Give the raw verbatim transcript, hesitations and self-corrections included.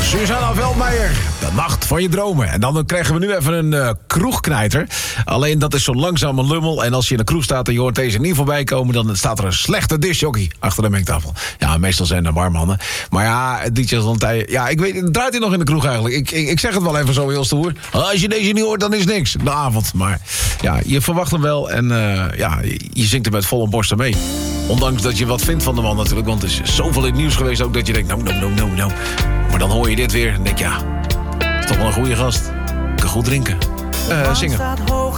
Suzanna Veldmeijer, de nacht van je dromen. En dan krijgen we nu even een uh, kroegknijter. Alleen dat is zo langzaam een lummel. En als je in de kroeg staat en je hoort deze niet voorbij komen... dan staat er een slechte discjockey achter de mengtafel. Ja, meestal zijn er barmannen. Maar ja, D J's al een tijd... Ja, ik weet, draait hij nog in de kroeg eigenlijk? Ik, ik, ik zeg het wel even zo heel stoer. Als je deze niet hoort, dan is niks. De avond. Maar ja, je verwacht hem wel. En uh, ja, je zingt er met volle borsten mee. Ondanks dat je wat vindt van de man natuurlijk. Want er is zoveel in het nieuws geweest ook dat je denkt... nou, nou, nou, nou, nou. Maar dan hoor je dit weer en denk ja, is toch wel een goede gast. Kan goed drinken. Uh, zingen.